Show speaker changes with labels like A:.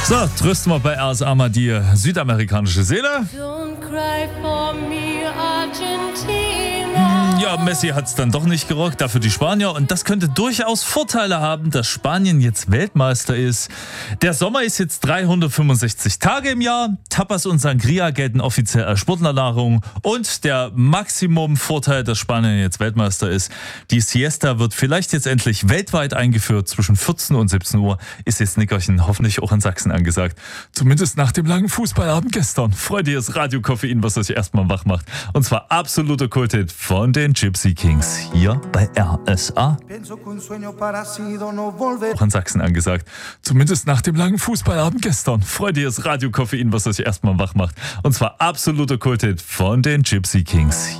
A: So, trösten wir bei RSA mal die südamerikanische Seele.
B: Don't cry for me, Argentina.
A: Ja, Messi hat es dann doch nicht gerockt, dafür die Spanier. Und das könnte durchaus Vorteile haben, dass Spanien jetzt Weltmeister ist. Der Sommer ist jetzt 365 Tage im Jahr. Tapas und Sangria gelten offiziell als Sportlernahrung. Und der Maximum-Vorteil, dass Spanien jetzt Weltmeister ist, die Siesta wird vielleicht jetzt endlich weltweit eingeführt. Zwischen 14 und 17 Uhr ist jetzt Nickerchen hoffentlich auch in Sachsen angesagt. Zumindest nach dem langen Fußballabend gestern. Freudiges Radio-Koffein, was euch erstmal wach macht. Und zwar absoluter Kulthit von den Gypsy Kings hier bei RSA. Auch in Sachsen angesagt. Zumindest nach dem langen Fußballabend gestern. Freudiges Radio-Koffein, was euch erstmal wach macht. Und zwar absoluter Kulthit von den Gypsy Kings.